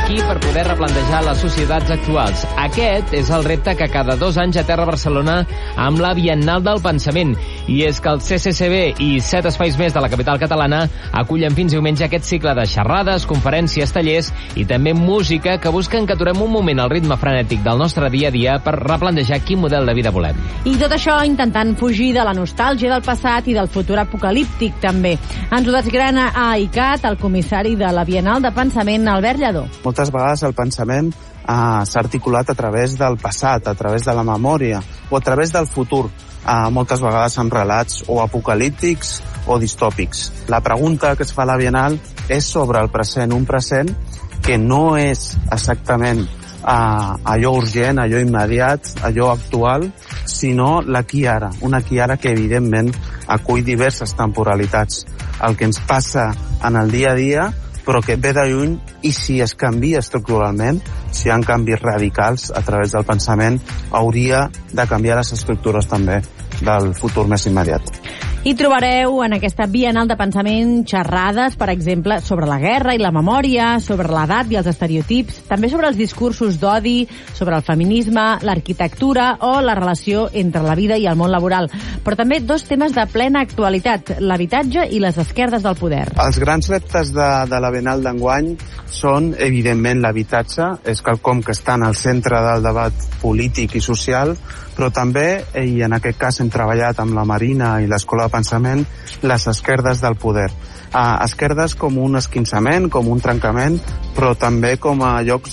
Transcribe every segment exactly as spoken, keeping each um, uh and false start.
aquí per poder replantejar les societats actuals. Aquest és el repte que cada dos anys aterra Barcelona amb la Biennal del Pensament. I és que el C C C B i set espais més de la capital catalana acullen fins diumenge aquest cicle de xerrades, conferències, tallers i també música que busquen que aturem un moment al ritme frenètic del nostre dia a dia per replantejar quin model de vida volem. I tot això intentant fugir de la nostàlgia del passat i del futur apocalíptic, també. Ens ho desgrana a ICAT, el comissari de la Biennal de Pensament, Albert Lladó. Moltes vegades el pensament uh, s'ha articulat a través del passat, a través de la memòria o a través del futur, uh, moltes vegades amb relats o apocalíptics o distòpics. La pregunta que es fa a la Biennal és sobre el present, un present que no és exactament uh, allò urgent, allò immediat, allò actual, sinó l'aquí ara, un aquí ara que evidentment acull diverses temporalitats. El que ens passa en el dia a dia, però que ve de lluny, i si es canvia estructuralment, si hi ha canvis radicals a través del pensament, hauria de canviar les estructures també del futur més immediat. I trobareu en aquesta Biennal de Pensament xerrades, per exemple, sobre la guerra i la memòria, sobre l'edat i els estereotips, també sobre els discursos d'odi, sobre el feminisme, l'arquitectura o la relació entre la vida i el món laboral. Però també dos temes de plena actualitat, l'habitatge i les esquerdes del poder. Els grans reptes de, de la Biennal d'enguany són, evidentment, l'habitatge, és quelcom que està en el centre del debat polític i social, però també, i en aquest cas hem treballat amb la Marina i l'Escola de Pensament, les esquerdes del poder. Uh, esquerdes com un esquinçament, com un trencament, però també com a llocs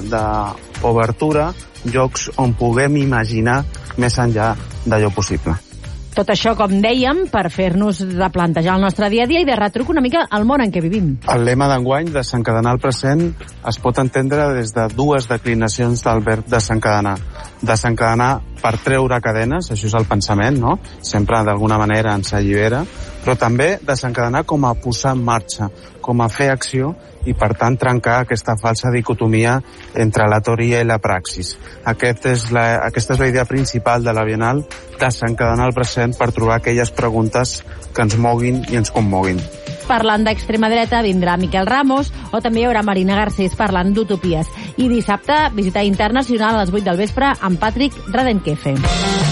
d'obertura, llocs on puguem imaginar més enllà d'allò possible. Tot això, com dèiem, per fer-nos replantejar el nostre dia a dia i de retruc una mica el món en què vivim. El lema d'enguany, desencadenar el present, es pot entendre des de dues declinacions del verb desencadenar. Desencadenar per treure cadenes, això és el pensament, no? Sempre d'alguna manera ens allibera, però també desencadenar com a posar en marxa, com a fer acció i, per tant, trencar aquesta falsa dicotomia entre la teoria i la praxis. Aquest és la, aquesta és la idea principal de la Biennal, desencadenar el present per trobar aquelles preguntes que ens moguin i ens commoguin. Parlant d'extrema dreta vindrà Miquel Ramos o també hi haurà Marina Garcés parlant d'utopies. I dissabte, visita internacional a les vuit del vespre amb Patrick Radenkefe.